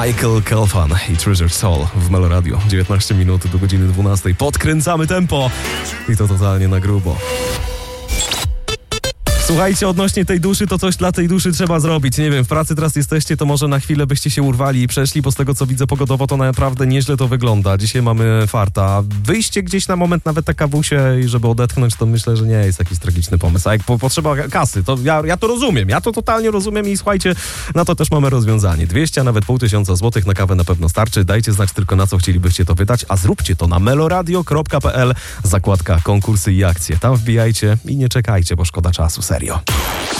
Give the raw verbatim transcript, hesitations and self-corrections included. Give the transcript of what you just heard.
Michael Calfan i Treasured Soul w Melo Radio. dziewiętnaście minut do godziny dwunastej. Podkręcamy tempo i to totalnie na grubo. Słuchajcie, odnośnie tej duszy, to coś dla tej duszy trzeba zrobić. Nie wiem, w pracy teraz jesteście, to może na chwilę byście się urwali i przeszli, bo z tego co widzę pogodowo, to naprawdę nieźle to wygląda. Dzisiaj mamy farta. Wyjście gdzieś na moment nawet na kawusie i żeby odetchnąć, to myślę, że nie jest jakiś tragiczny pomysł. A jak po, potrzeba kasy, to ja, ja to rozumiem. Ja to totalnie rozumiem i słuchajcie, na to też mamy rozwiązanie. dwieście, a nawet pół tysiąca złotych na kawę na pewno starczy. Dajcie znać tylko, na co chcielibyście to wydać, a zróbcie to na meloradio kropka p l, zakładka konkursy i akcje. Tam wbijajcie i nie czekajcie, bo szkoda czasu, serio.